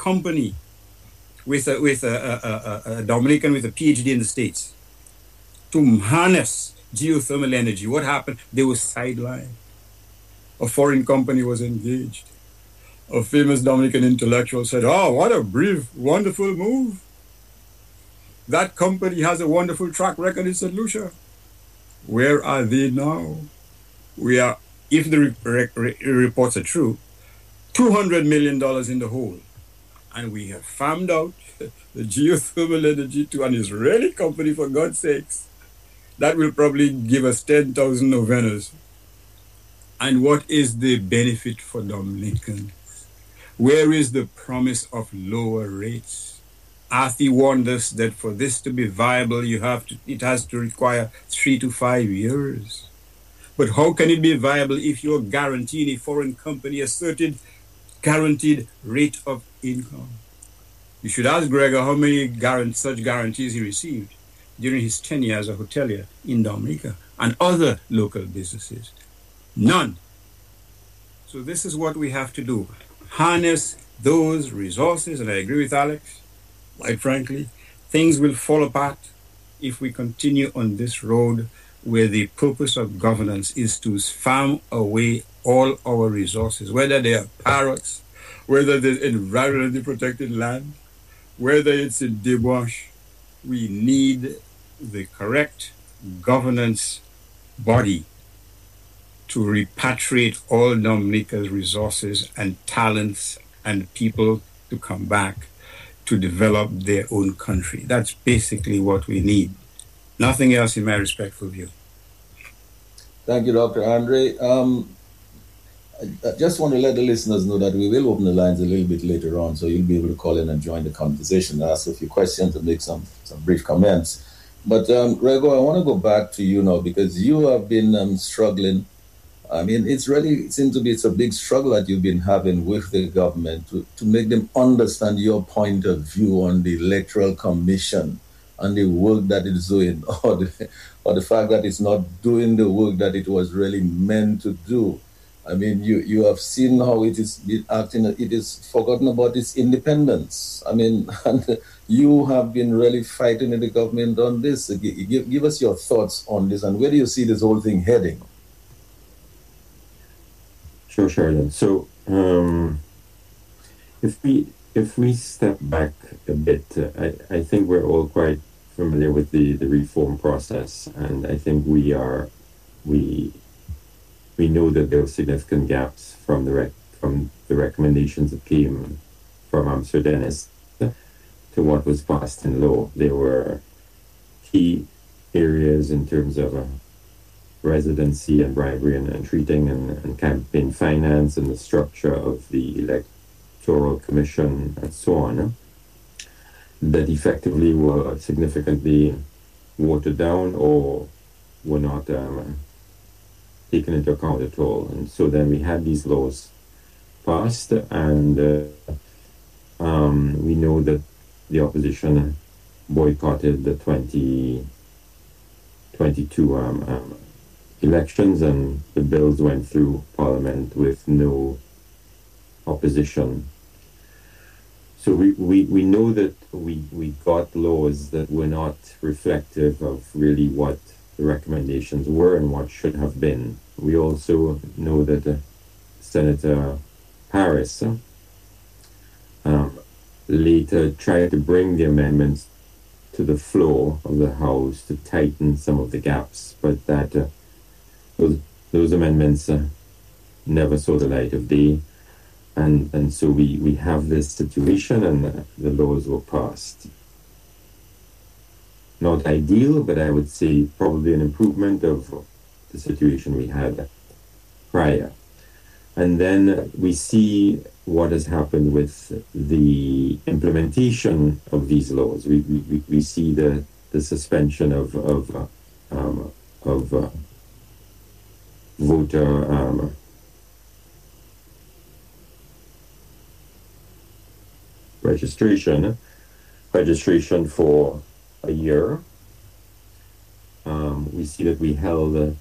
company with a Dominican with a PhD in the States to harness geothermal energy. What happened? They were sidelined. A foreign company was engaged. A famous Dominican intellectual said, "Oh, what a brief, wonderful move. That company has a wonderful track record in St. Lucia." Where are they now? We are, if the reports are true, $200 million in the hole. And we have farmed out the geothermal energy to an Israeli company, for God's sakes. That will probably give us 10,000 novenas. And what is the benefit for Dominicans? Where is the promise of lower rates? Arthi warned us that for this to be viable, it has to require 3 to 5 years. But how can it be viable if you're guaranteeing a foreign company a certain guaranteed rate of income? You should ask Gregor how many such guarantees he received during his tenure as a hotelier in Dominica and other local businesses. None. So this is what we have to do. Harness those resources, and I agree with Alex. Quite frankly, things will fall apart if we continue on this road where the purpose of governance is to farm away all our resources, whether they are parrots, whether they're environmentally protected land, whether it's in debauch. We need the correct governance body to repatriate all Dominica's resources and talents and people to come back to develop their own country. That's basically what we need. Nothing else, in my respectful view. Thank you, Dr. Andre. I just want to let the listeners know that we will open the lines a little bit later on, so you'll be able to call in and join the conversation, ask a few questions, and make some brief comments. But Gregor, I want to go back to you now, because you have been struggling. I mean, it seems to be it's a big struggle that you've been having with the government to make them understand your point of view on the Electoral Commission and the work that it's doing, or the fact that it's not doing the work that it was really meant to do. I mean, you have seen how it is acting. It is forgotten about its independence. I mean, and you have been really fighting in the government on this. Give us your thoughts on this, and where do you see this whole thing heading? Sure, Sheridan. So, if we step back a bit, I think we're all quite familiar with the reform process, and I think we know that there are significant gaps from the recommendations that came from Amsterdam to what was passed in law. There were key areas in terms of residency and bribery and treating and campaign finance and the structure of the Electoral Commission and so on, that effectively were significantly watered down or were not taken into account at all. And so then we had these laws passed, and we know that the opposition boycotted the 2022 elections, and the bills went through Parliament with no opposition. So we know that we got laws that were not reflective of really what the recommendations were and what should have been. We also know that Senator Harris later tried to bring the amendments to the floor of the House to tighten some of the gaps, but that those amendments never saw the light of day, and so we have this situation, and the laws were passed. Not ideal, but I would say probably an improvement of the situation we had prior. And then we see what has happened with the implementation of these laws. We see the suspension of voter registration for a year. We see that we held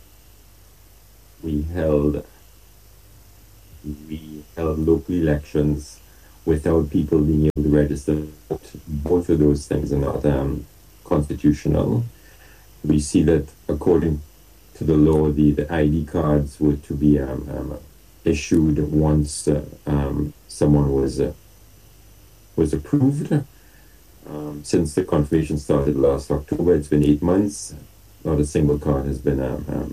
local elections without people being able to register. Both of those things are not constitutional. We see that according to the law, the ID cards were to be issued once someone was approved. Since the confirmation started last October, it's been 8 months. Not a single card has been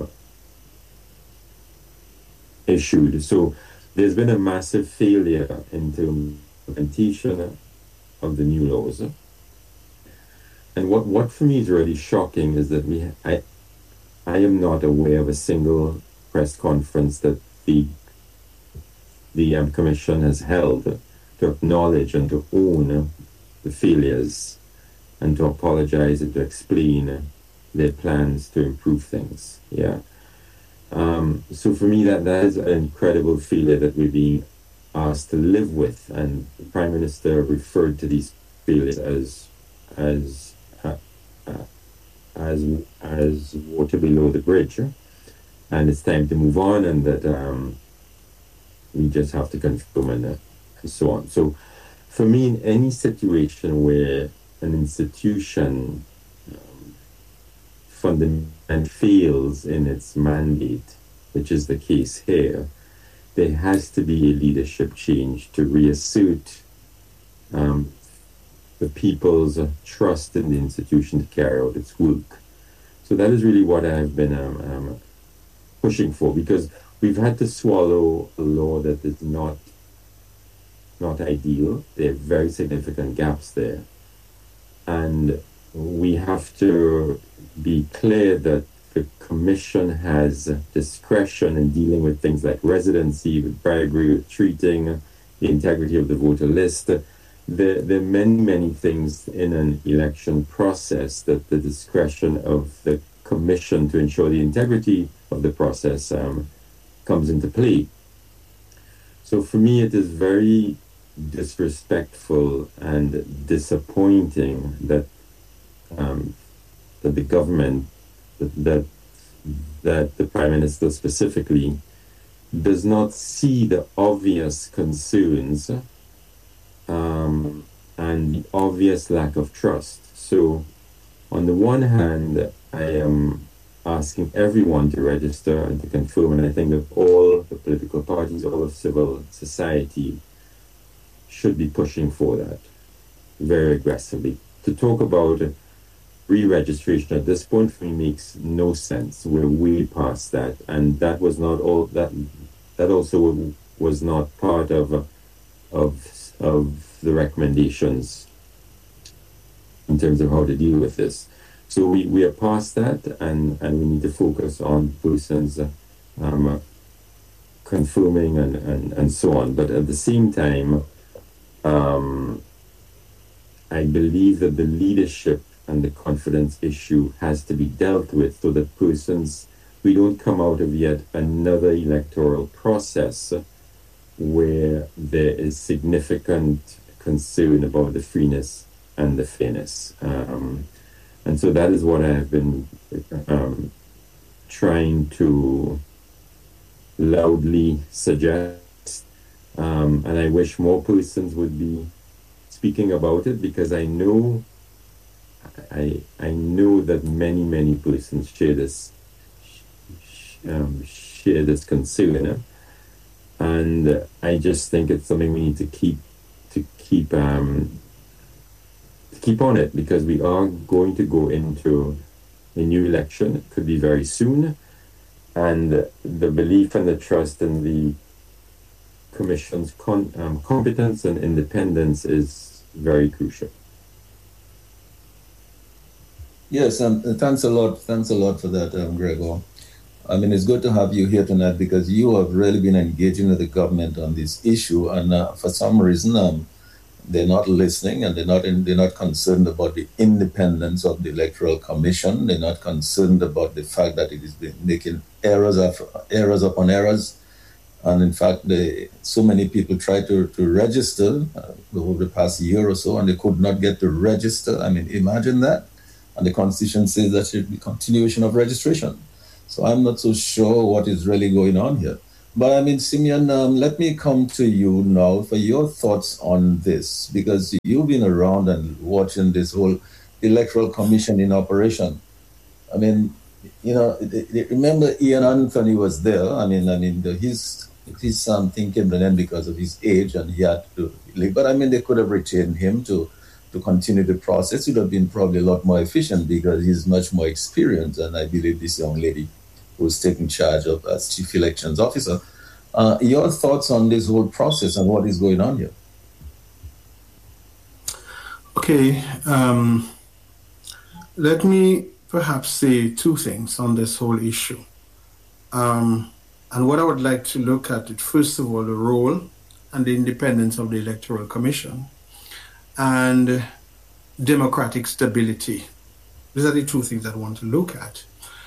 issued. So there's been a massive failure in the implementation of the new laws. And what for me is really shocking is that I am not aware of a single press conference that the Commission has held to acknowledge and to own the failures and to apologize and to explain their plans to improve things. Yeah. So for me, that is an incredible failure that we're being asked to live with. And the Prime Minister referred to these failures as water below the bridge. And it's time to move on, and that we just have to confirm and so on. So for me, in any situation where an institution fundamentally fails in its mandate, which is the case here, there has to be a leadership change to reassert the people's trust in the institution to carry out its work. So that is really what I've been pushing for, because we've had to swallow a law that is not ideal. There are very significant gaps there. And we have to be clear that the Commission has discretion in dealing with things like residency, with bribery, with treating, the integrity of the voter list. There are many things in an election process that the discretion of the Commission to ensure the integrity of the process comes into play. So for me, it is very disrespectful and disappointing that that the government, that the Prime Minister specifically, does not see the obvious concerns and the obvious lack of trust. So on the one hand, I am asking everyone to register and to confirm, and I think that all the political parties, all of civil society should be pushing for that very aggressively. To talk about re-registration at this point for me makes no sense. We're way past that, and that was not all that also was not part of the recommendations in terms of how to deal with this. So we are past that, and we need to focus on persons confirming and so on. But at the same time, I believe that the leadership and the confidence issue has to be dealt with, so that we don't come out of yet another electoral process where there is significant concern about the freeness and the fairness. And so that is what I have been trying to loudly suggest. And I wish more persons would be speaking about it, because I know that many persons share this concern, and I just think it's something we need to keep on it, because we are going to go into a new election. It could be very soon, and the belief and the trust in the Commission's competence and independence is very crucial. Yes, thanks a lot for that, Gregor. I mean, it's good to have you here tonight, because you have really been engaging with the government on this issue, and for some reason, they're not listening, and they're not concerned about the independence of the Electoral Commission. They're not concerned about the fact that it is making errors upon errors. And in fact, so many people tried to register over the past year or so, and they could not get to register. I mean, imagine that. And the Constitution says that should be continuation of registration. So I'm not so sure what is really going on here. But I mean, Simeon, let me come to you now for your thoughts on this, because you've been around and watching this whole electoral commission in operation. I mean, you know, remember Ian Anthony was there. I mean, his son thing came to an end because of his age, and he had to leave. But I mean, they could have retained him to continue the process. It would have been probably a lot more efficient because he's much more experienced, and I believe this young lady who's taking charge of as chief elections officer. Your thoughts on this whole process and what is going on here? Okay, let me perhaps say two things on this whole issue. And what I would like to look at it, first of all, the role and the independence of the Electoral Commission and democratic stability. These are the two things that I want to look at.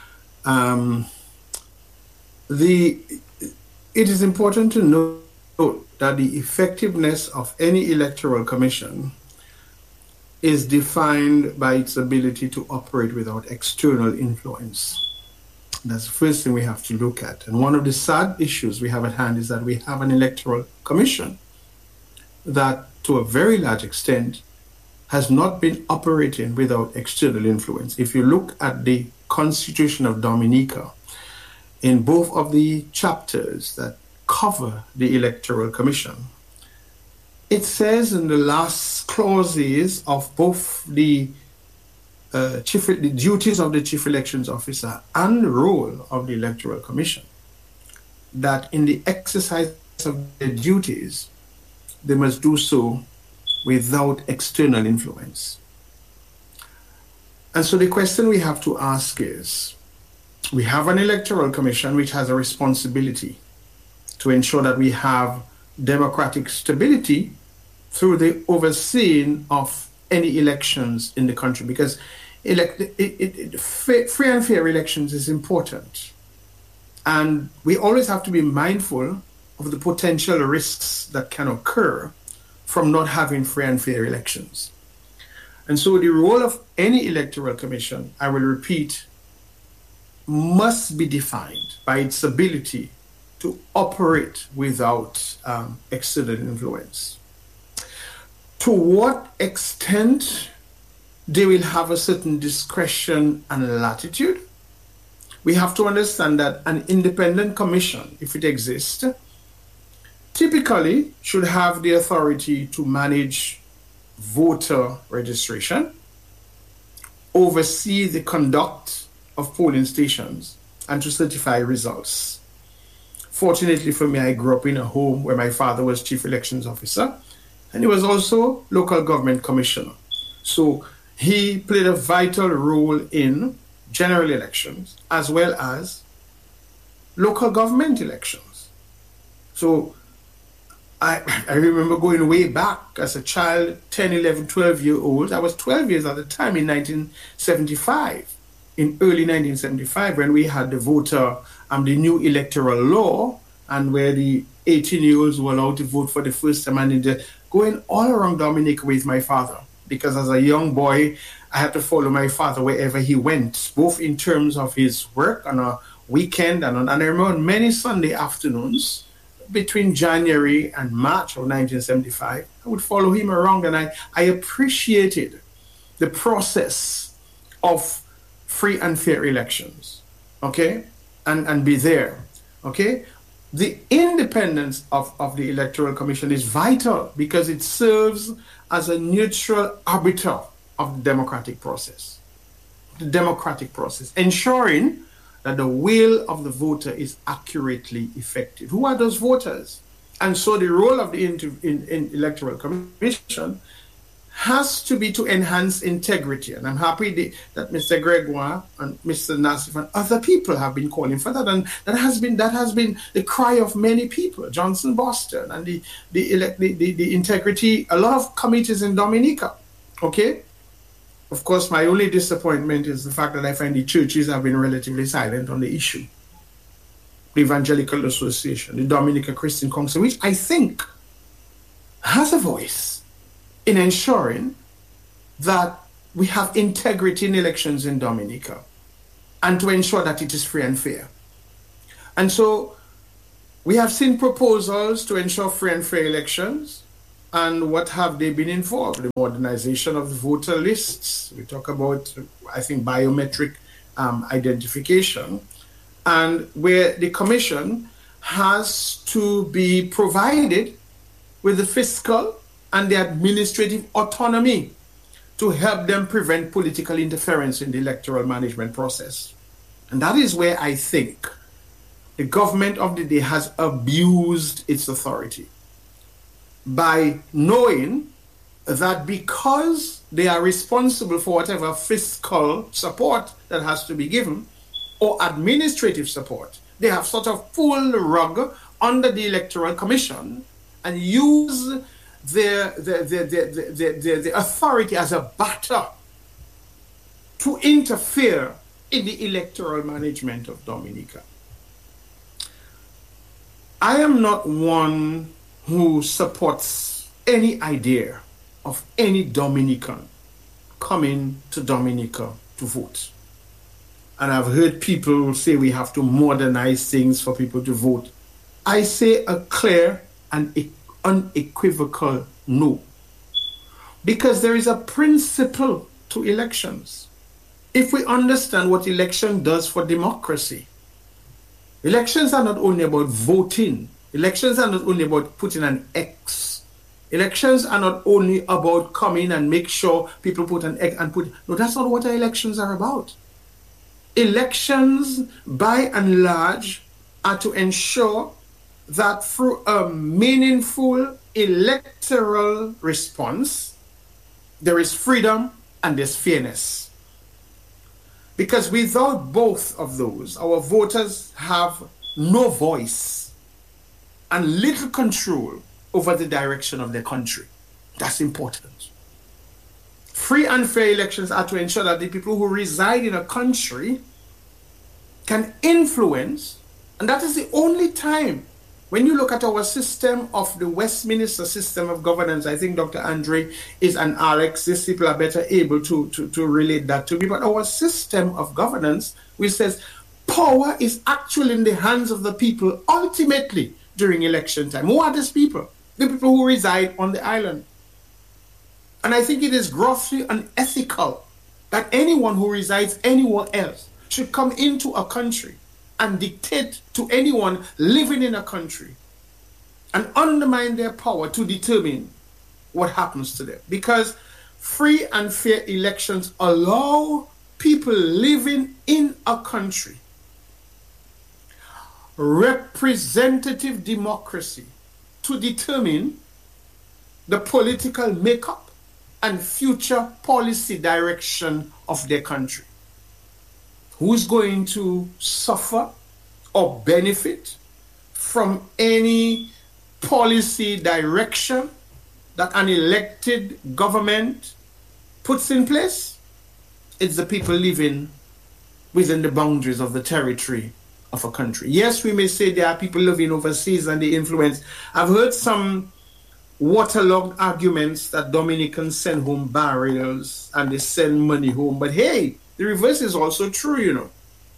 It is important to note that the effectiveness of any electoral commission is defined by its ability to operate without external influence. That's the first thing we have to look at. And one of the sad issues we have at hand is that we have an electoral commission that, to a very large extent, has not been operating without external influence. If you look at the Constitution of Dominica, in both of the chapters that cover the Electoral Commission, it says in the last clauses of both the duties of the Chief Elections Officer and the role of the Electoral Commission, that in the exercise of their duties, they must do so without external influence. And so the question we have to ask is, we have an Electoral Commission which has a responsibility to ensure that we have democratic stability through the overseeing of any elections in the country, because free and fair elections is important. And we always have to be mindful of the potential risks that can occur from not having free and fair elections. And so the role of any electoral commission, I will repeat, must be defined by its ability to operate without external influence. To what extent they will have a certain discretion and latitude, we have to understand that an independent commission, if it exists, typically should have the authority to manage voter registration, oversee the conduct of polling stations, and to certify results. Fortunately for me, I grew up in a home where my father was chief elections officer, and he was also local government commissioner. So he played a vital role in general elections as well as local government elections. So I remember going way back as a child, 10, 11, 12-year-old. I was 12 years at the time in 1975, in early 1975, when we had the voter and the new electoral law, and where the 18-year-olds were allowed to vote for the first time, and going all around Dominica with my father, because as a young boy, I had to follow my father wherever he went, both in terms of his work on a weekend, and I remember many Sunday afternoons, between January and March of 1975, I would follow him around, and I appreciated the process of free and fair elections, okay, and be there, okay. The independence of the Electoral Commission is vital because it serves as a neutral arbiter of the democratic process, ensuring that the will of the voter is accurately effective. Who are those voters? And so the role of the Electoral Commission has to be to enhance integrity. And I'm happy that Mr. Gregoire and Mr. Nassif and other people have been calling for that. And that has been the cry of many people, Johnson Boston, and the integrity, a lot of committees in Dominica, okay? Of course, my only disappointment is the fact that I find the churches have been relatively silent on the issue. The Evangelical Association, the Dominica Christian Council, which I think has a voice in ensuring that we have integrity in elections in Dominica and to ensure that it is free and fair. And so We have seen proposals to ensure free and fair elections. And what have they been involved? The modernization of the voter lists. We talk about, I think, biometric identification. And where the commission has to be provided with the fiscal and the administrative autonomy to help them prevent political interference in the electoral management process. And that is where I think the government of the day has abused its authority by knowing that because they are responsible for whatever fiscal support that has to be given or administrative support, they have sort of pulled the rug under the Electoral Commission and use the authority as a batter to interfere in the electoral management of Dominica. I am not one who supports any idea of any Dominican coming to Dominica to vote. And I've heard people say we have to modernize things for people to vote. I say a clear and unequivocal no. Because there is a principle to elections. If we understand what election does for democracy, elections are not only about voting. Elections are not only about putting an X. Elections are not only about coming and make sure people put an X and put... No, that's not what our elections are about. Elections, by and large, are to ensure that through a meaningful electoral response, there is freedom and there's fairness. Because without both of those, our voters have no voice and little control over the direction of their country. That's important. Free and fair elections are to ensure that the people who reside in a country can influence, and that is the only time. When you look at our system of the Westminster system of governance, I think Dr. Andre and Alex, these people are better able to relate that to me. But our system of governance, which says power is actually in the hands of the people ultimately during election time. Who are these people? The people who reside on the island. And I think it is grossly unethical that anyone who resides anywhere else should come into a country and dictate to anyone living in a country and undermine their power to determine what happens to them. Because free and fair elections allow people living in a country representative democracy to determine the political makeup and future policy direction of their country. Who's going to suffer or benefit from any policy direction that an elected government puts in place? It's the people living within the boundaries of the territory of a country. Yes, we may say there are people living overseas and they influence. I've heard some waterlogged arguments that Dominicans send home barrels and they send money home. But hey, the reverse is also true, you know.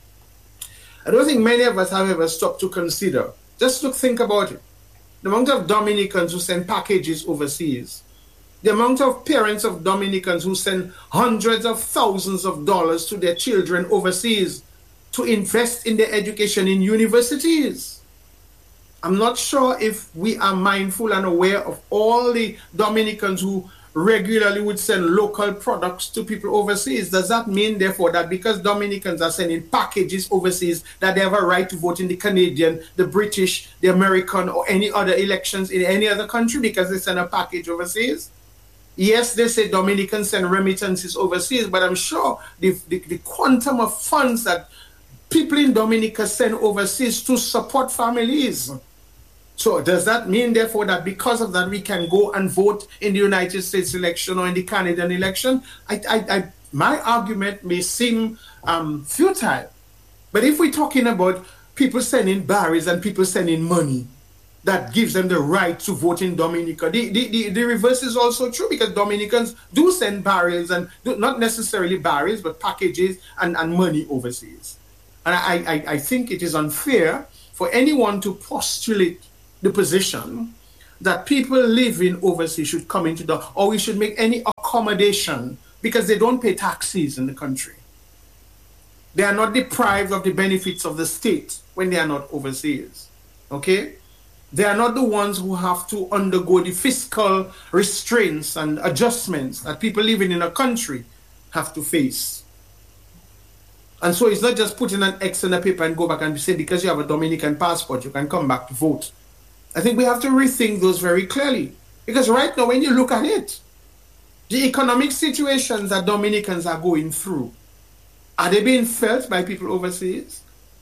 I don't think many of us have ever stopped to consider. Just think about it. The amount of Dominicans who send packages overseas. The amount of parents of Dominicans who send hundreds of thousands of dollars to their children overseas to invest in their education in universities. I'm not sure if we are mindful and aware of all the Dominicans who regularly would send local products to people overseas. Does that mean, therefore, that because Dominicans are sending packages overseas, that they have a right to vote in the Canadian, the British, the American, or any other elections in any other country because they send a package overseas? Yes, they say Dominicans send remittances overseas, but I'm sure the quantum of funds that people in Dominica send overseas to support families. So does that mean, therefore, that because of that we can go and vote in the United States election or in the Canadian election? My argument may seem futile. But if we're talking about people sending barrels and people sending money, that gives them the right to vote in Dominica. The reverse is also true because Dominicans do send barrels and not necessarily barrels, but packages and money overseas. And I think it is unfair for anyone to postulate the position that people living overseas should come into or we should make any accommodation because they don't pay taxes in the country. They are not deprived of the benefits of the state when they are not overseas. Okay? They are not the ones who have to undergo the fiscal restraints and adjustments that people living in a country have to face. And so it's not just putting an X on a paper and go back and say, because you have a Dominican passport, you can come back to vote. I think we have to rethink those very clearly. Because right now, when you look at it, the economic situations that Dominicans are going through, are they being felt by people overseas?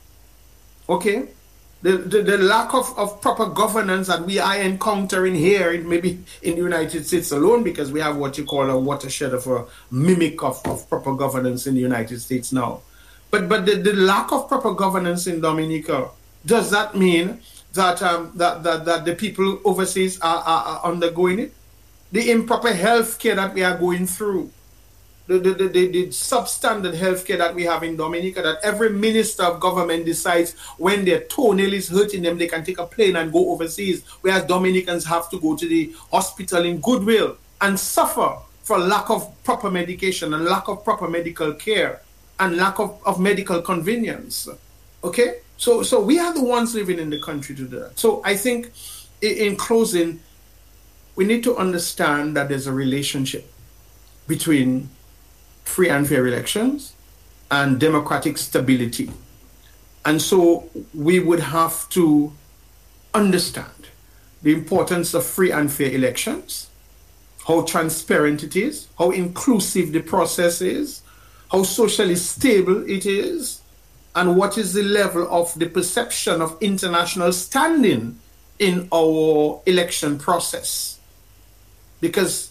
Okay. The lack of proper governance that we are encountering here, maybe in the United States alone, because we have what you call a watershed of a mimic of proper governance in the United States now. But the lack of proper governance in Dominica, does that mean that that the people overseas are undergoing it? The improper health care that we are going through, the substandard health care that we have in Dominica, that every minister of government decides when their toenail is hurting them, they can take a plane and go overseas, whereas Dominicans have to go to the hospital in goodwill and suffer for lack of proper medication and lack of proper medical care and lack of medical convenience. Okay? So we are the ones living in the country to do that. So I think in closing, we need to understand that there's a relationship between free and fair elections and democratic stability. And so we would have to understand the importance of free and fair elections, how transparent it is, how inclusive the process is, how socially stable it is, and what is the level of the perception of international standing in our election process. Because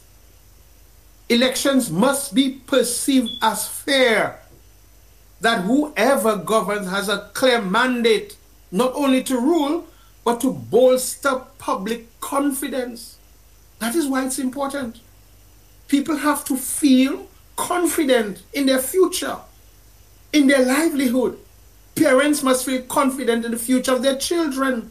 elections must be perceived as fair, that whoever governs has a clear mandate, not only to rule, but to bolster public confidence. That is why it's important. People have to feel confident in their future, in their livelihood. Parents must feel confident in the future of their children.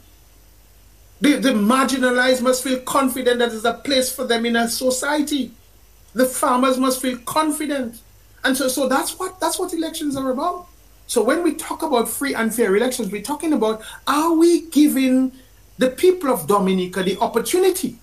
The marginalized must feel confident that there's a place for them in a society. The farmers must feel confident. And so that's what elections are about. So when we talk about free and fair elections, we're talking about, are we giving the people of Dominica the opportunity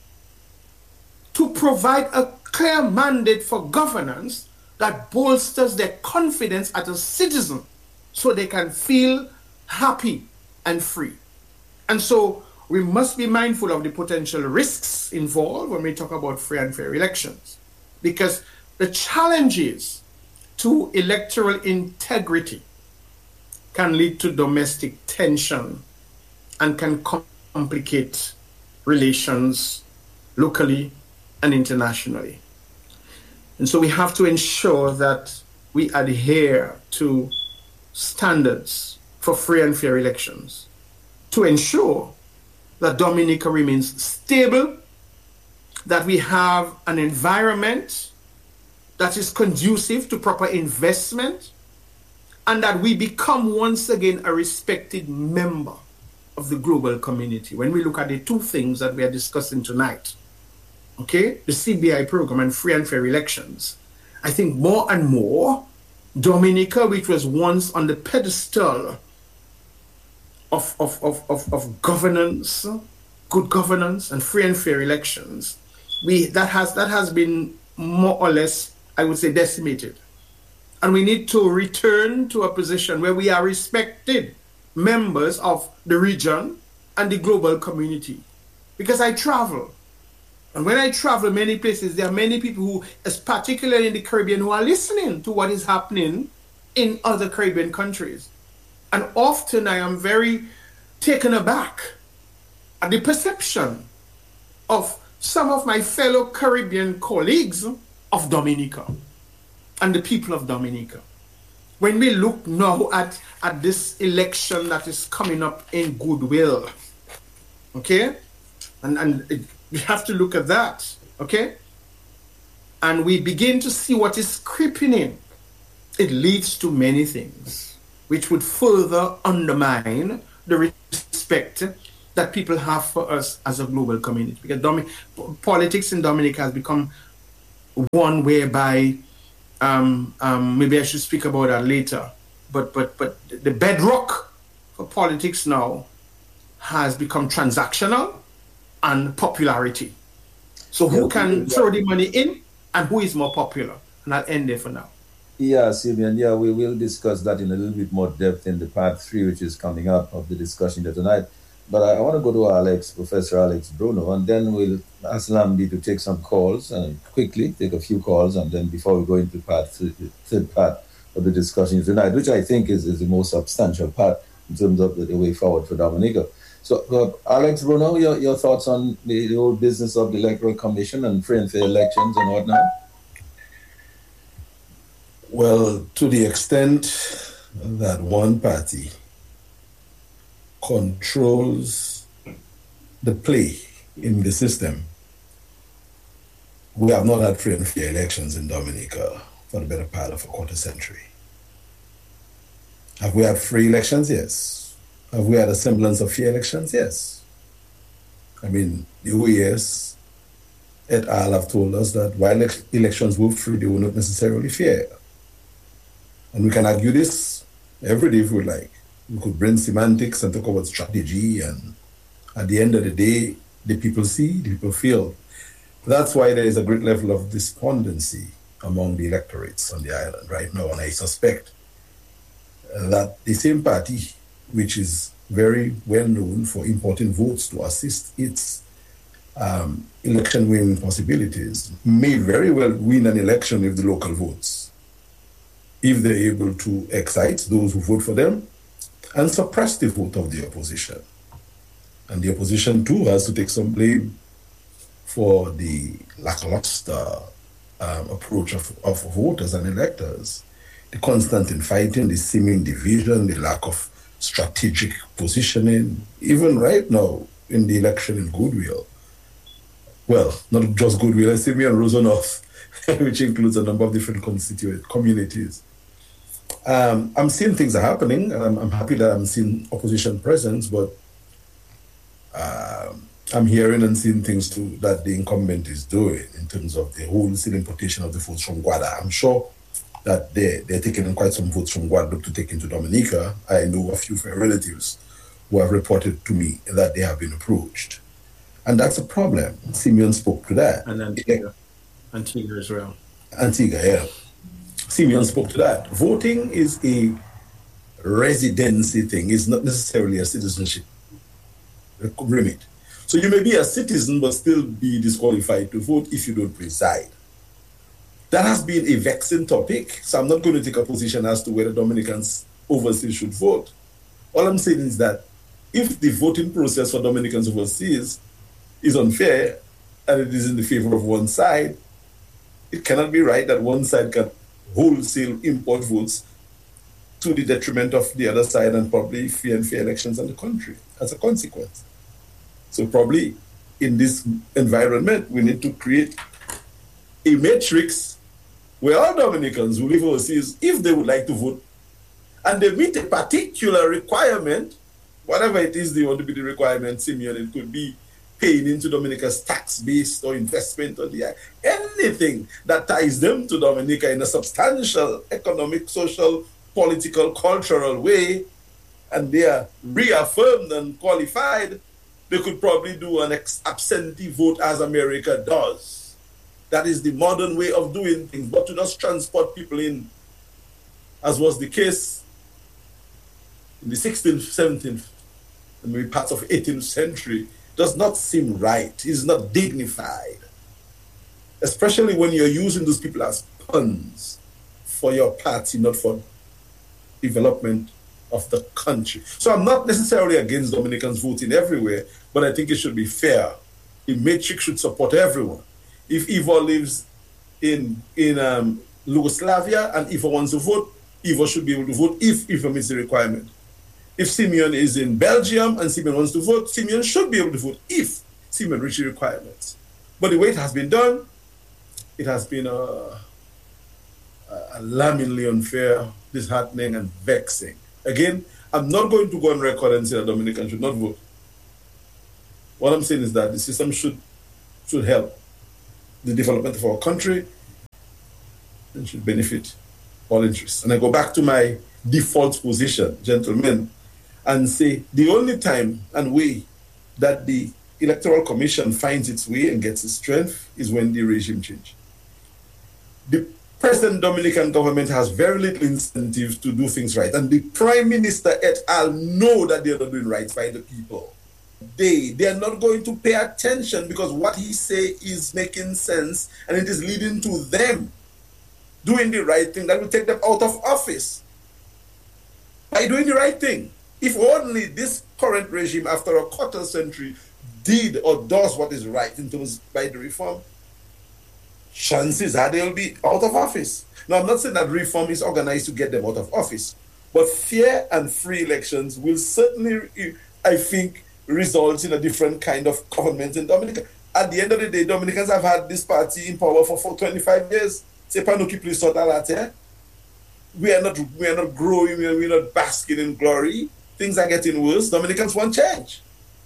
to provide a clear mandate for governance that bolsters their confidence as a citizen so they can feel happy and free? And so we must be mindful of the potential risks involved when we talk about free and fair elections, because the challenges to electoral integrity can lead to domestic tension and can complicate relations locally and internationally. And so we have to ensure that we adhere to standards for free and fair elections to ensure that Dominica remains stable, that we have an environment that is conducive to proper investment, and that we become once again a respected member of the global community. When we look at the two things that we are discussing tonight, okay, the CBI program and free and fair elections, I think more and more, Dominica, which was once on the pedestal of governance, good governance, and free and fair elections, that has been more or less, I would say, decimated. And we need to return to a position where we are respected members of the region and the global community. Because I travel, and when I travel many places, there are many people who, particularly in the Caribbean, who are listening to what is happening in other Caribbean countries. And often I am very taken aback at the perception of some of my fellow Caribbean colleagues of Dominica and the people of Dominica. When we look now at this election that is coming up in goodwill, okay? And we have to look at that, okay? And we begin to see what is creeping in. It leads to many things which would further undermine the respect that people have for us as a global community. Because politics in Dominica has become one whereby, maybe I should speak about that later, but the bedrock for politics now has become transactional and popularity. So who can throw the money in and who is more popular? And I'll end there for now. Yeah, Simeon, we will discuss that in a little bit more depth in the part 3, which is coming up of the discussion here tonight. But I want to go to Professor Alex Bruno, and then we'll ask Lambi to take some calls and quickly take a few calls, and then before we go into the third part of the discussion tonight, which I think is the most substantial part in terms of the way forward for Dominica. So, Alex Bruno, your thoughts on the whole business of the Electoral Commission and free and fair elections and whatnot? Well, to the extent that one party controls the play in the system, we have not had free and fair elections in Dominica for the better part of a quarter century. Have we had free elections? Yes. Have we had a semblance of fair elections? Yes. I mean, the OAS et al. Have told us that while elections were free, they were not necessarily fair. And we can argue this every day if we like. We could bring semantics and talk about strategy, and at the end of the day, the people see, the people feel. That's why there is a great level of despondency among the electorates on the island right now, and I suspect that the same party, which is very well known for importing votes to assist its election winning possibilities, may very well win an election with the local votes, if they're able to excite those who vote for them and suppress the vote of the opposition. And the opposition too has to take some blame for the lackluster approach of voters and electors, the constant infighting, the seeming division, the lack of strategic positioning, even right now in the election in Goodwill. Well, not just Goodwill, Simeon Rosenorth, which includes a number of different communities. I'm seeing things are happening, and I'm happy that I'm seeing opposition presence, but I'm hearing and seeing things too that the incumbent is doing in terms of the wholesale importation of the votes from Guada. I'm sure that they're taking in quite some votes from Guadeloupe to take into Dominica. I know a few of my relatives who have reported to me that they have been approached. And that's a problem. Simeon spoke to that. And Antigua as well. Antigua, yeah. Simeon spoke to that. Voting is a residency thing. It's not necessarily a citizenship remit. So you may be a citizen but still be disqualified to vote if you don't reside. That has been a vexing topic, so I'm not going to take a position as to whether Dominicans overseas should vote. All I'm saying is that if the voting process for Dominicans overseas is unfair and it is in the favor of one side, it cannot be right that one side can wholesale import votes to the detriment of the other side and probably free and fair elections in the country as a consequence. So probably in this environment, we need to create a matrix where all Dominicans who live overseas, if they would like to vote, and they meet a particular requirement, whatever it is they want to be the requirement, Simeon, it could be paying into Dominica's tax base or investment or anything that ties them to Dominica in a substantial economic, social, political, cultural way, and they are reaffirmed and qualified, they could probably do an absentee vote as America does. That is the modern way of doing things, but to just transport people in, as was the case in the 16th, 17th, and maybe parts of 18th century, does not seem right. It's not dignified. Especially when you're using those people as pawns for your party, not for development of the country. So I'm not necessarily against Dominicans voting everywhere, but I think it should be fair. The matrix should support everyone. If Ivo lives in Yugoslavia and Ivo wants to vote, Ivo should be able to vote if Ivo meets the requirement. If Simeon is in Belgium and Simeon wants to vote, Simeon should be able to vote if Simeon reaches the requirements. But the way it has been done, it has been alarmingly unfair, disheartening, and vexing. Again, I'm not going to go on record and say that Dominicans should not vote. What I'm saying is that the system should help the development of our country and should benefit all interests. And I go back to my default position, gentlemen, and say the only time and way that the Electoral Commission finds its way and gets its strength is when the regime change. The present Dominican government has very little incentive to do things right. And the Prime Minister et al. Know that they're not doing right by the people. They are not going to pay attention because what he say is making sense and it is leading to them doing the right thing that will take them out of office. By doing the right thing. If only this current regime after a quarter century did or does what is right in terms by the reform, chances are they'll be out of office. Now, I'm not saying that reform is organized to get them out of office, but fair and free elections will certainly, I think, result in a different kind of government in Dominica. At the end of the day, Dominicans have had this party in power for 25 years. C'est pas nous qui plus sort à la terre. We are not growing, we're not basking in glory. Things are getting worse. Dominicans want change.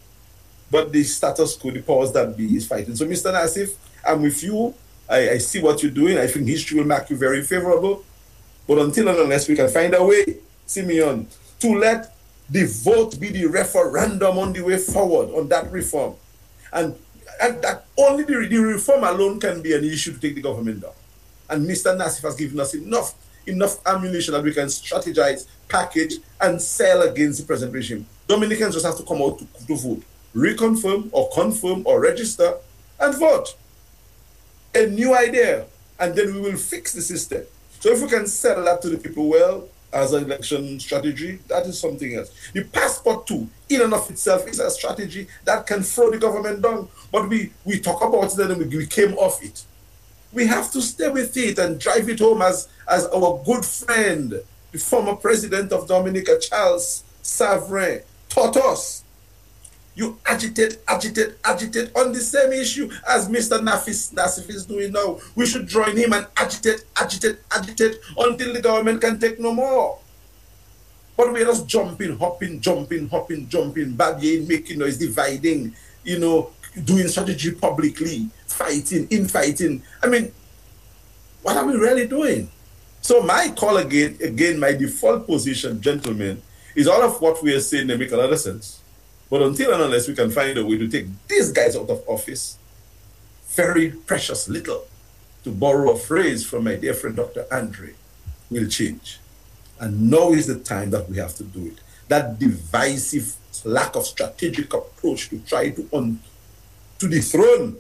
But the status quo, the powers that be, is fighting. So, Mr. Nassif, I'm with you. I see what you're doing. I think history will mark you very favorable. But until and unless we can find a way, Simeon, to let the vote be the referendum on the way forward on that reform. And that only the reform alone can be an issue to take the government down. And Mr. Nassif has given us enough ammunition that we can strategize, package, and sell against the present regime. Dominicans just have to come out to vote. Reconfirm or confirm or register and vote. A new idea, and then we will fix the system. So if we can sell that to the people well as an election strategy, that is something else. The passport too, in and of itself, is a strategy that can throw the government down. But we talk about it and we came off it. We have to stay with it and drive it home as our good friend, the former president of Dominica, Charles Savrin, taught us. You agitate on the same issue as Mr. Nassif is doing now. We should join him and agitate until the government can take no more. But we're just jumping, hopping, babying, making noise, dividing, doing strategy publicly, infighting. I mean, what are we really doing? So my call again, my default position, gentlemen, is all of what we are saying they make a lot of sense. But until and unless we can find a way to take these guys out of office, very precious little, to borrow a phrase from my dear friend Dr. Andre, will change. And now is the time that we have to do it. That divisive lack of strategic approach to try to dethrone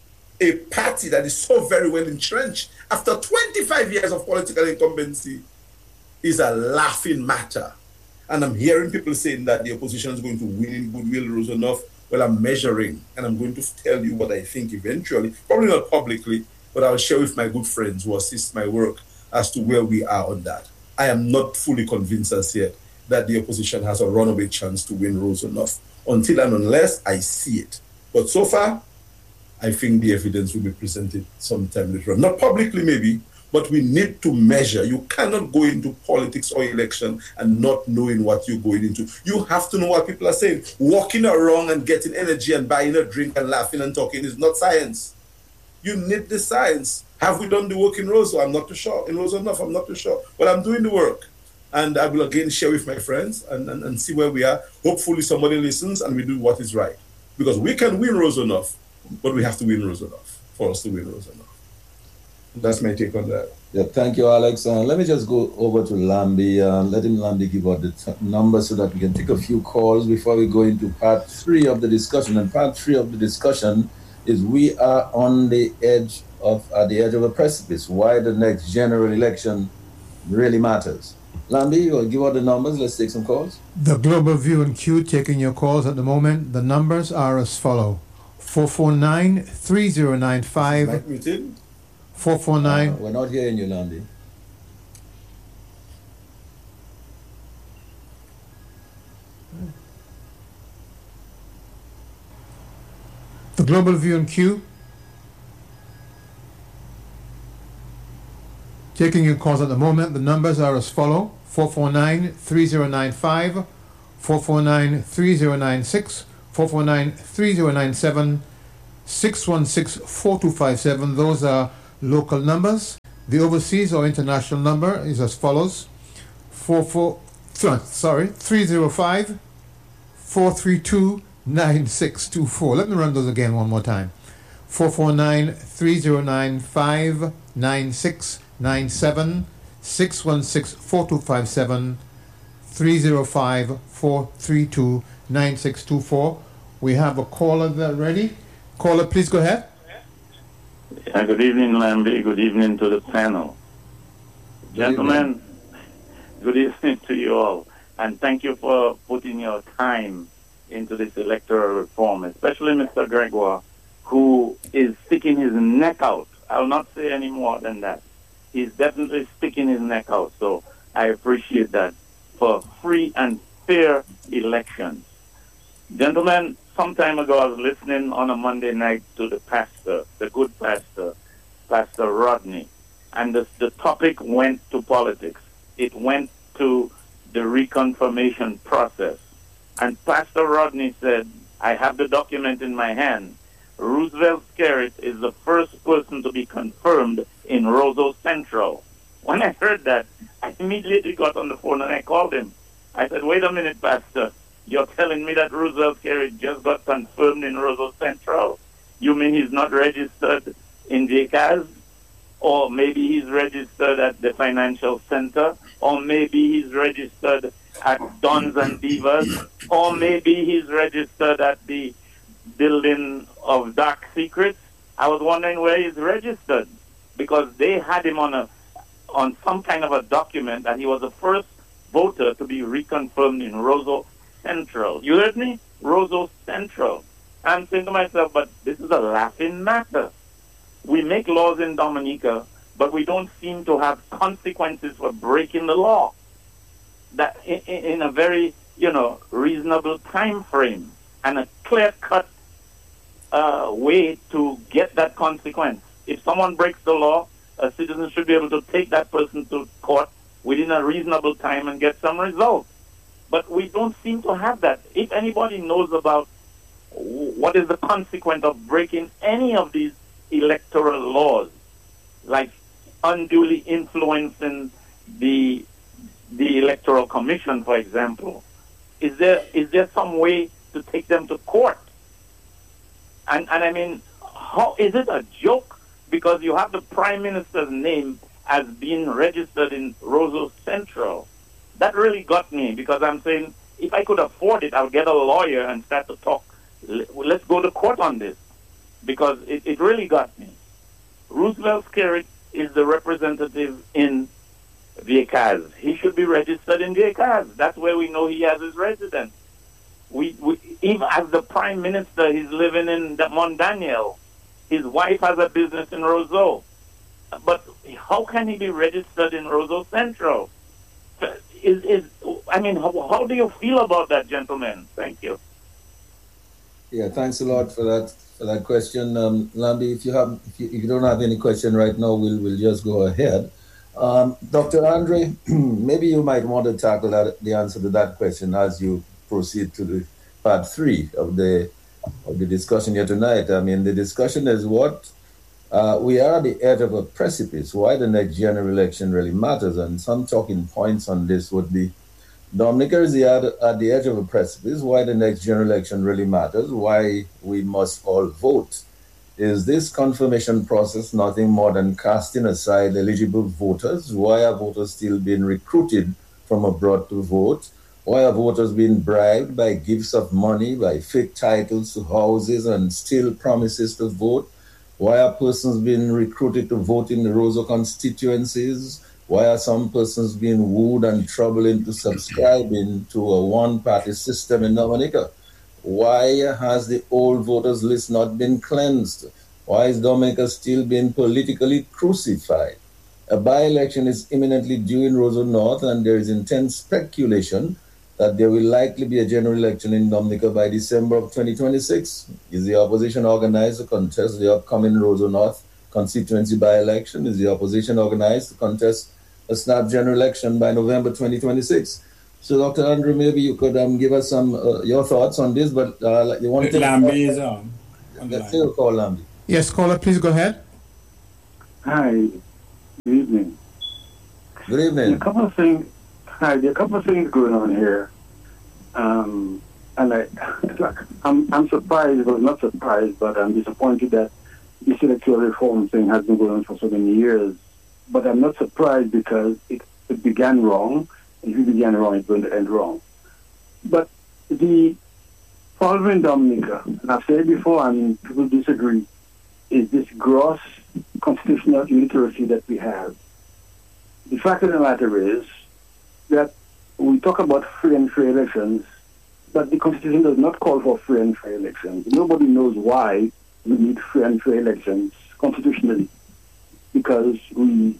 a party that is so very well entrenched after 25 years of political incumbency is a laughing matter. And I'm hearing people saying that the opposition is going to win in goodwill rules enough. Well, I'm measuring, and I'm going to tell you what I think eventually, probably not publicly, but I'll share with my good friends who assist my work as to where we are on that. I am not fully convinced as yet that the opposition has a runaway chance to win rules enough, until and unless I see it. But so far, I think the evidence will be presented sometime later on. Not publicly, maybe, but we need to measure. You cannot go into politics or election and not knowing what you're going into. You have to know what people are saying. Walking around and getting energy and buying a drink and laughing and talking is not science. You need the science. Have we done the work in Roseau? I'm not too sure. In Roseau enough, I'm not too sure. But I'm doing the work. And I will again share with my friends and see where we are. Hopefully somebody listens and we do what is right. Because we can win Roseau enough, but we have to win Roseau enough for us to win Roseau enough. That's my take on that. Yeah, thank you, Alex. Let me just go over to Lambi. Let Lambi give out the numbers so that we can take a few calls before we go into part 3 of the discussion. And part 3 of the discussion is we are on the edge of a precipice. Why the next general election really matters. Lambi, you'll give out the numbers. Let's take some calls. The Global View and Q taking your calls at the moment. The numbers are as follow: 449-3095. Mike muted. 449. We're not hearing you, Lambi. The Global View and Q taking your calls at the moment. The numbers are as follow: 449-3095, 449-3096, 449-3097, 616-4257. Those are local numbers. The overseas or international number is as follows: 305-432-9624. Let me run those again one more time. 449-3095-9697, 616-4257, 305-432-9624. We have a caller there ready. Caller, please go ahead. Good evening, Lambie. Good evening to the panel. Gentlemen, good evening to you all. And thank you for putting your time into this electoral reform, especially Mr. Gregoire, who is sticking his neck out. I'll not say any more than that. He's definitely sticking his neck out. So I appreciate that for free and fair elections. Gentlemen, some time ago I was listening on a Monday night to the pastor, the good pastor, Pastor Rodney, and the topic went to politics. It went to the reconfirmation process. And Pastor Rodney said, I have the document in my hand. Roosevelt Skerrit is the first person to be confirmed in Roseau Central. When I heard that, I immediately got on the phone and I called him. I said, wait a minute, Pastor. You're telling me that Roosevelt Skerrit just got confirmed in Roseau Central? You mean he's not registered in JCAS? Or maybe he's registered at the Financial Center? Or maybe he's registered at Dons and Divas? Or maybe he's registered at the Building of Dark Secrets? I was wondering where he's registered, because they had him on some kind of a document that he was the first voter to be reconfirmed in Roseau Central. You heard me? Roseau Central. I'm saying to myself, but this is a laughing matter. We make laws in Dominica, but we don't seem to have consequences for breaking the law. That in a very, reasonable time frame and a clear-cut way to get that consequence. If someone breaks the law, a citizen should be able to take that person to court within a reasonable time and get some result. But we don't seem to have that. If anybody knows about what is the consequence of breaking any of these electoral laws, like unduly influencing the Electoral Commission, for example, is there some way to take them to court? And I mean, how is it a joke? Because you have the Prime Minister's name as being registered in Roseau Central. That really got me, because I'm saying, if I could afford it, I'll get a lawyer and start to talk. Let's go to court on this, because it really got me. Roosevelt Skerrit is the representative in JCAS. He should be registered in JCAS. That's where we know he has his residence. We even as the Prime Minister, he's living in Mont Daniel. His wife has a business in Roseau. But how can he be registered in Roseau Central? How do you feel about that, gentlemen? Thank you. Yeah, thanks a lot for that question, Lambie. If you don't have any question right now, we'll just go ahead. Dr. Andre, maybe you might want to tackle the answer to that question as you proceed to the part 3 of the discussion here tonight. I mean, the discussion is what we are at the edge of a precipice. Why the next general election really matters, and some talking points on this would be: Dominica is at the edge of a precipice. Why the next general election really matters. Why we must all vote. Is this confirmation process nothing more than casting aside eligible voters? Why are voters still being recruited from abroad to vote? Why are voters being bribed by gifts of money, by fake titles to houses and still promises to vote? Why are persons being recruited to vote in the Roseau constituencies? Why are some persons being wooed and troubled into subscribing to a one-party system in Dominica? Why has the old voters list not been cleansed? Why is Dominica still being politically crucified? A by-election is imminently due in Roseau North, and there is intense speculation that there will likely be a general election in Dominica by December of 2026. Is the opposition organized to contest the upcoming Roseau North constituency by-election? Is the opposition organized to contest a snap general election by November 2026. So, Dr. Andre, maybe you could give us some your thoughts on this, but you want to... Lambie is on. Let's take a call, Lambie. Yes, caller, please go ahead. Hi, good evening. Good evening. There are a couple of things going on here. And I'm surprised, but not surprised, but I'm disappointed that this electoral reform thing has been going on for so many years. But I'm not surprised because it began wrong. If it began wrong, it's going to end wrong. But the problem in Dominica, and I've said it before and people disagree, is this gross constitutional illiteracy that we have. The fact of the matter is that we talk about free and fair elections, but the Constitution does not call for free and fair elections. Nobody knows why we need free and fair elections constitutionally, because we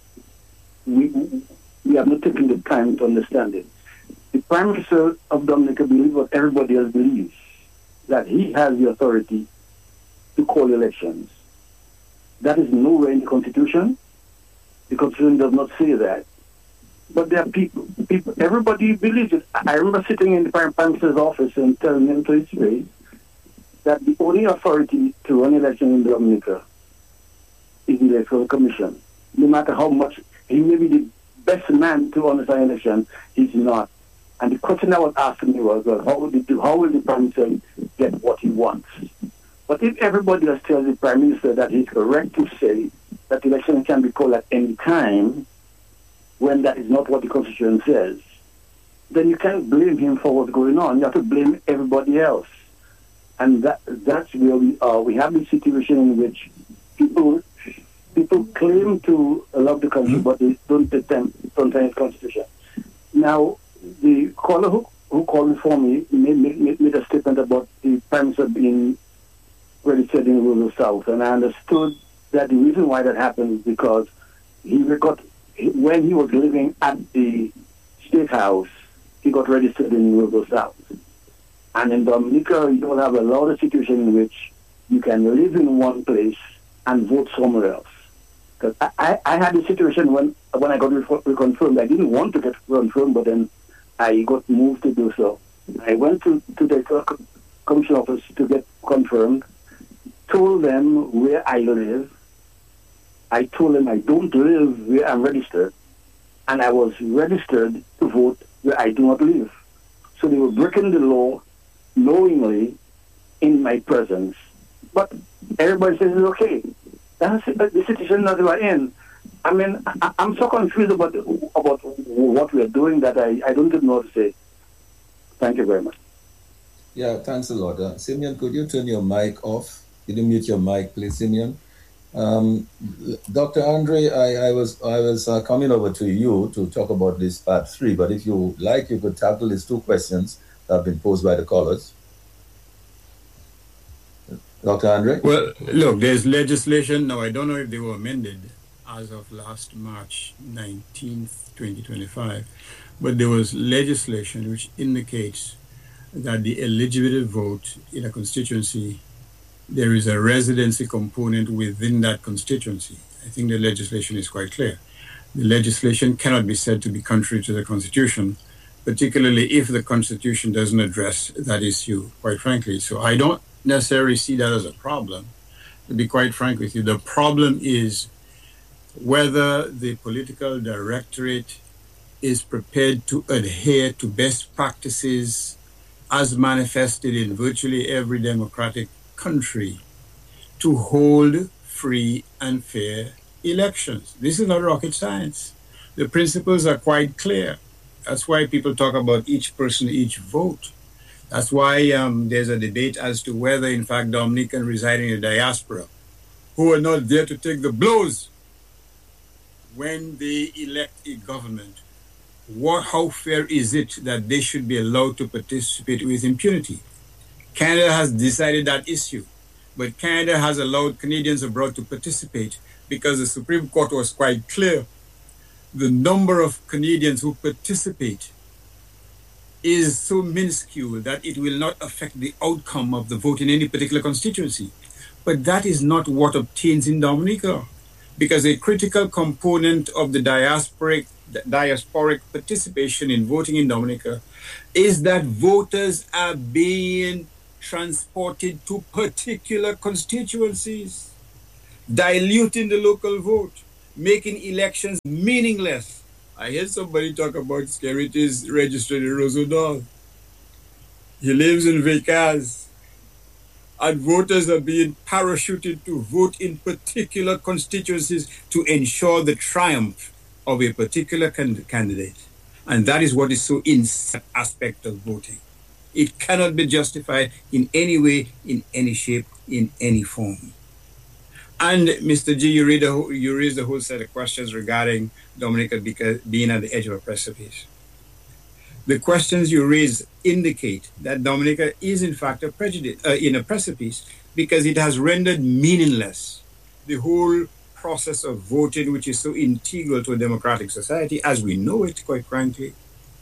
have not taken the time to understand it. The Prime Minister of Dominica believes what everybody else believes, that he has the authority to call elections. That is nowhere in the Constitution. The Constitution does not say that. But there are people, everybody believes it. I remember sitting in the Prime Minister's office and telling him to his face that the only authority to run elections in Dominica is the Electoral Commission. No matter how much, he may be the best man to understand election, he's not. And the question I was asking me was, well, how will the Prime Minister get what he wants? But if everybody else tells the Prime Minister that he's correct to say that elections can be called at any time, when that is not what the Constitution says, then you can't blame him for what's going on. You have to blame everybody else. And that's where we are. We have this situation in which people claim to love the country, but they don't understand its Constitution. Now, the caller who called for me made a statement about the Prime Minister being registered in rural South, and I understood that the reason why that happened is because when he was living at the State House, he got registered in rural South. And in Dominica, you will have a lot of situations in which you can live in one place and vote somewhere else. Because I had a situation when I got reconfirmed. I didn't want to get reconfirmed, but then I got moved to do so. I went to the commission office to get confirmed, told them where I live. I told them I don't live where I'm registered, and I was registered to vote where I do not live. So they were breaking the law knowingly in my presence. But everybody says it's okay. That's the situation that we're in. I mean, I'm so confused about what we are doing that I don't even know what to say. Thank you very much. Yeah, thanks a lot. Simeon, could you turn your mic off? Could you mute your mic, please, Simeon? Dr. Andre, I was coming over to you to talk about this part 3, but if you like, you could tackle these 2 questions that have been posed by the callers. Dr. Andre? Well, look, there's legislation. Now, I don't know if they were amended as of last March 19th, 2025, but there was legislation which indicates that the eligibility vote in a constituency, there is a residency component within that constituency. I think the legislation is quite clear. The legislation cannot be said to be contrary to the Constitution, particularly if the Constitution doesn't address that issue, quite frankly. So I don't necessarily see that as a problem. To be quite frank with you, the problem is whether the political directorate is prepared to adhere to best practices as manifested in virtually every democratic country to hold free and fair elections. This is not rocket science. The principles are quite clear. That's why people talk about each person, each vote. That's why there's a debate as to whether, in fact, Dominicans residing in the diaspora, who are not there to take the blows when they elect a government, how fair is it that they should be allowed to participate with impunity? Canada has decided that issue, but Canada has allowed Canadians abroad to participate because the Supreme Court was quite clear. The number of Canadians who participate is so minuscule that it will not affect the outcome of the vote in any particular constituency. But that is not what obtains in Dominica. because a critical component of the diasporic participation in voting in Dominica is that voters are being transported to particular constituencies, diluting the local vote, making elections meaningless. I heard somebody talk about Scarity's registered in Rosedale. He lives in Vacaz, and voters are being parachuted to vote in particular constituencies to ensure the triumph of a particular candidate. And that is what is so insane aspect of voting. It cannot be justified in any way, in any shape, in any form. And Mr. G, you raised a whole set of questions regarding Dominica being at the edge of a precipice. The questions you raise indicate that Dominica is in fact in a precipice because it has rendered meaningless the whole process of voting, which is so integral to a democratic society as we know it, quite frankly.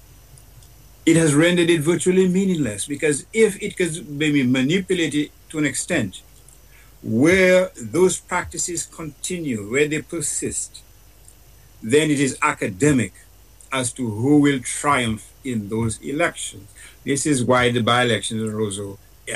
It has rendered it virtually meaningless because if it could be manipulated to an extent where those practices continue, where they persist, then it is academic as to who will triumph in those elections. This is why the by-election in Rosa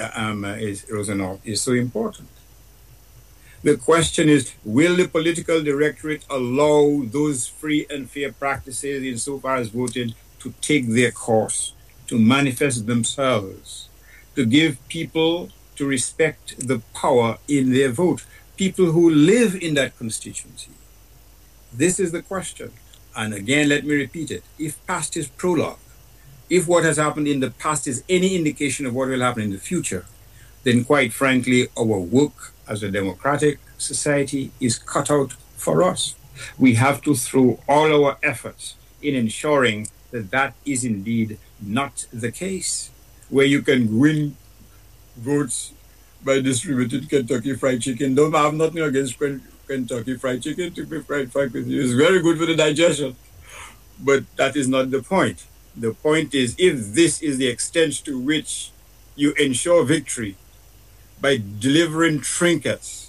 North is so important. The question is, will the political directorate allow those free and fair practices insofar as voting to take their course, to manifest themselves, to give people to respect the power in their vote, people who live in that constituency? This is the question. And again, let me repeat it. If past is prologue, if what has happened in the past is any indication of what will happen in the future, then quite frankly, our work as a democratic society is cut out for us. We have to throw all our efforts in ensuring that that is indeed not the case, where you can win votes by distributing Kentucky Fried Chicken. Don't have nothing against Kentucky Fried Chicken, to be frank with you. It's very good for the digestion. But that is not the point. The point is, if this is the extent to which you ensure victory by delivering trinkets,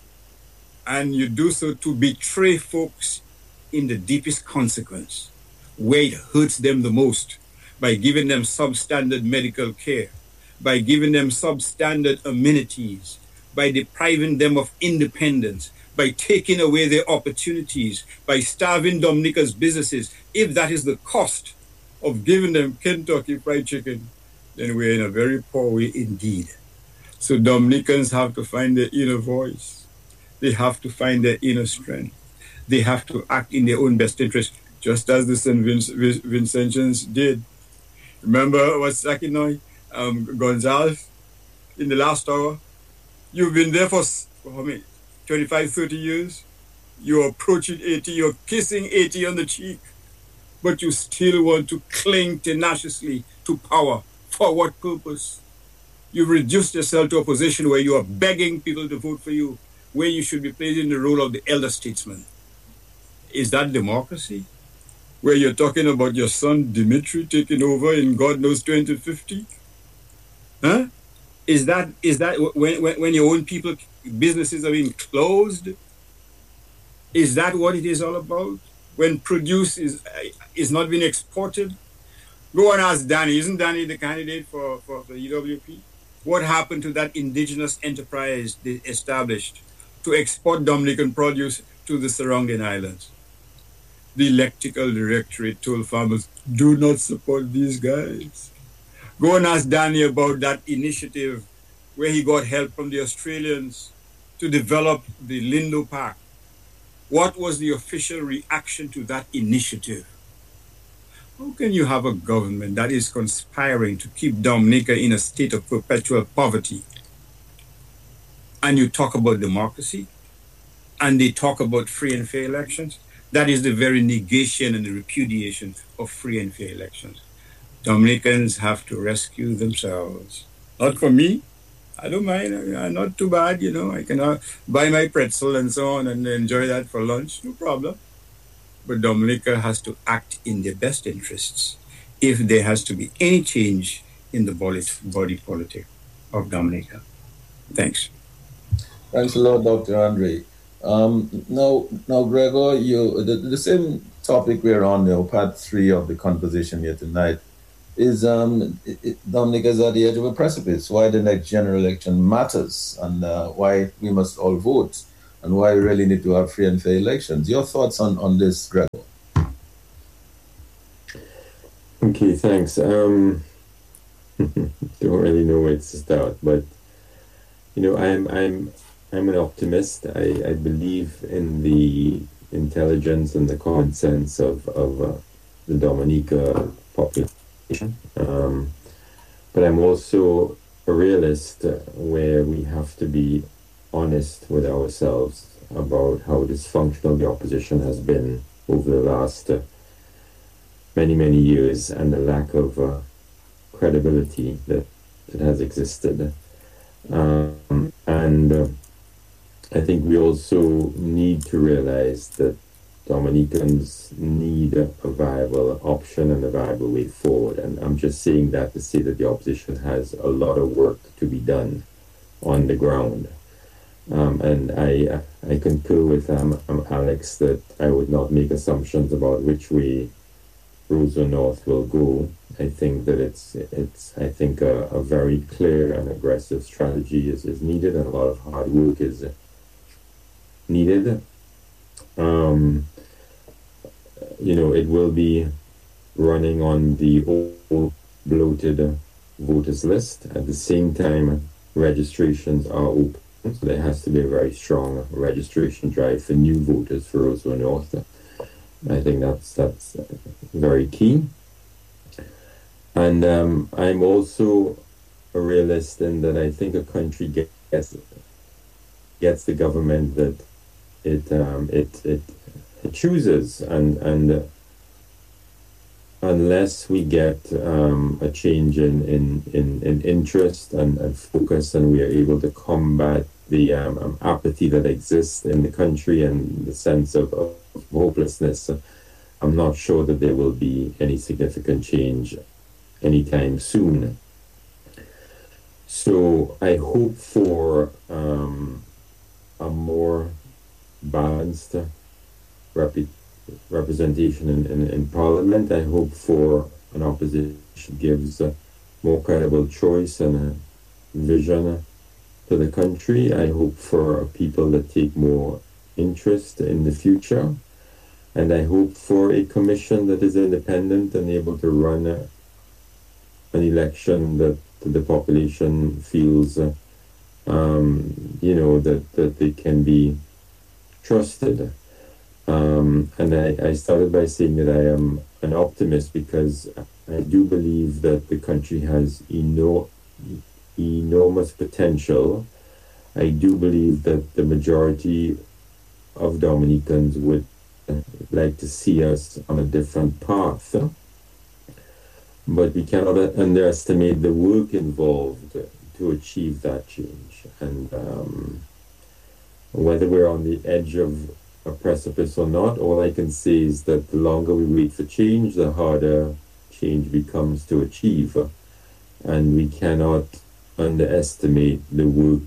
and you do so to betray folks in the deepest consequence, where it hurts them the most, by giving them substandard medical care, by giving them substandard amenities, by depriving them of independence, by taking away their opportunities, by starving Dominica's businesses, if that is the cost of giving them Kentucky Fried Chicken, then we're in a very poor way indeed. So Dominicans have to find their inner voice. They have to find their inner strength. They have to act in their own best interest, just as the St. Vincentians did. Remember what Sakinoy Gonzalez in the last hour? You've been there for how many? 25, 30 years? You're approaching 80, you're kissing 80 on the cheek, but you still want to cling tenaciously to power. For what purpose? You've reduced yourself to a position where you are begging people to vote for you, where you should be played in the role of the elder statesman. Is that democracy? Where you're talking about your son Dimitri taking over in God knows 2050? Huh? Is that when your own people, businesses are being closed? Is that what it is all about? When produce is not being exported? Go and ask Danny. Isn't Danny the candidate for the EWP? What happened to that indigenous enterprise they established to export Dominican produce to the surrounding islands? The electoral directorate told farmers, do not support these guys. Go and ask Danny about that initiative where he got help from the Australians to develop the Lindo Park. What was the official reaction to that initiative? How can you have a government that is conspiring to keep Dominica in a state of perpetual poverty? And you talk about democracy, and they talk about free and fair elections? That is the very negation and the repudiation of free and fair elections. Dominicans have to rescue themselves. Not for me. I don't mind. I'm not too bad, you know. I can buy my pretzel and so on and enjoy that for lunch. No problem. But Dominica has to act in their best interests if there has to be any change in the body politic of Dominica. Thanks. Thanks a lot, Dr. Andre. Now, Gregor, the same topic we're on now, part 3 of the conversation here tonight, is Dominic is at the edge of a precipice. Why the next general election matters, and why we must all vote, and why we really need to have free and fair elections. Your thoughts on this, Gregor? Okay, thanks. Don't really know where to start, but I'm an optimist. I believe in the intelligence and the common sense of the Dominica population. But I'm also a realist where we have to be honest with ourselves about how dysfunctional the opposition has been over the last many years, and the lack of credibility that has existed. And I think we also need to realize that Dominicans need a viable option and a viable way forward. And I'm just saying that to say that the opposition has a lot of work to be done on the ground. And I concur with Alex that I would not make assumptions about which way Roseau North will go. I think that it's a very clear and aggressive strategy is needed, and a lot of hard work is needed. It will be running on the old bloated voters list. At the same time, registrations are open, so there has to be a very strong registration drive for new voters for Roseau North. I think that's very key. And I'm also a realist in that I think a country gets the government that it chooses, and unless we get a change in interest and focus, and we are able to combat the apathy that exists in the country and the sense of hopelessness, I'm not sure that there will be any significant change anytime soon. So I hope for a more balanced representation in Parliament. I hope for an opposition that gives a more credible choice and a vision to the country. I hope for people that take more interest in the future. And I hope for a commission that is independent and able to run an election that the population feels, that they can be trusted. And I started by saying that I am an optimist because I do believe that the country has enormous potential. I do believe that the majority of Dominicans would like to see us on a different path, but we cannot underestimate the work involved to achieve that change. And whether we're on the edge of a precipice or not, all I can say is that the longer we wait for change, the harder change becomes to achieve, and we cannot underestimate the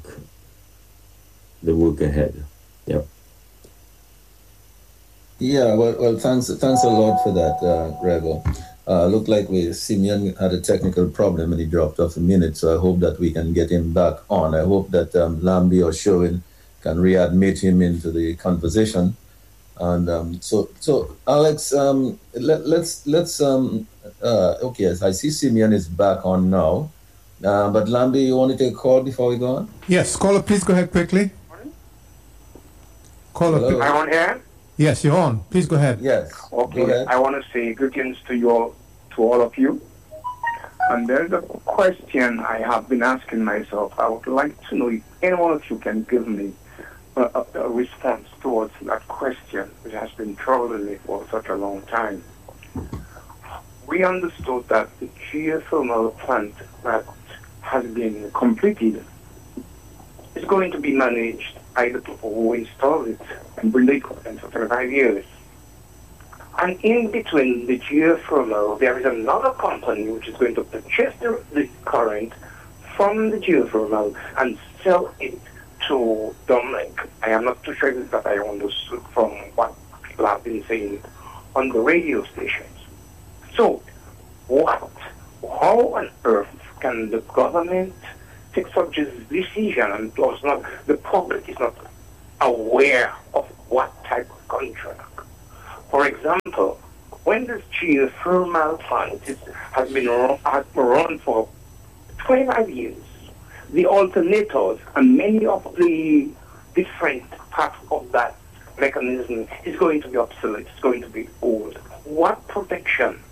work ahead. Yep. Yeah, well, thanks a lot for that, Gregor. Looked like Simeon had a technical problem and he dropped off a minute, so I hope that we can get him back on. I hope that Lambie or Sherwin can readmit him into the conversation. And so Alex, let's okay, I see Simeon is back on now. But Lambie, you want to take a call before we go on? Yes, caller, please go ahead quickly. Caller, Hello. I'm on air? Yes, you're on. Please go ahead. Yes. Okay, I want to say greetings to all of you. And there's a question I have been asking myself. I would like to know if any one of you can give me a response towards that question, which has been troubling me for such a long time. We understood that the geothermal plant that has been completed is going to be managed by the people who install it and bring the equipment for 35 years. And in between the geothermal, there is another company which is going to purchase the current from the geothermal and sell it to to Dominic, I am not too sure that I understood from what people have been saying on the radio stations. So, how on earth can the government take such a decision and the public is not aware of what type of contract? For example, when this geothermal plant has been run for 25 years, the alternators and many of the different parts of that mechanism is going to be obsolete, it's going to be old. What protection